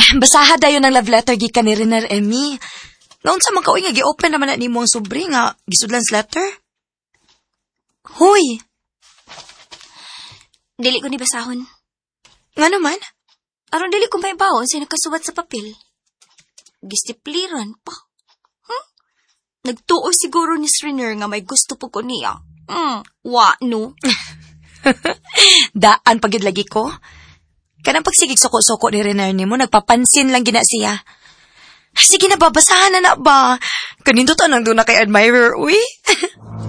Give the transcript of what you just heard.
Basaha dayon ang love letter gikan ni Rener Emmy. Naon sa mga nga gi-open naman na nimo ang sobre nga gisudlan sa letter? Hoy, Dili ko ni basahon. nga naman? Aron dili ko may bawon sa nakasuwat sa papel. Gistipliran pa. Nagtuo siguro ni Sriner nga may gusto po ko niya. Wa, no? Daan pagid lagi ko. Kanang pagsigig suko-suko ni Rener nimo nagpapansin lang gina siya. Sige na babasahan na ba? Kanindot anang doon na kay admirer, uy.